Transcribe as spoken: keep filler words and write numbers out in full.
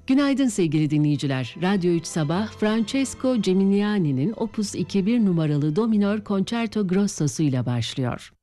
Günaydın sevgili dinleyiciler. Radyo üç Sabah, Francesco Geminiani'nin Opus iki bir numaralı Do minör Concerto Grosso'su ile başlıyor.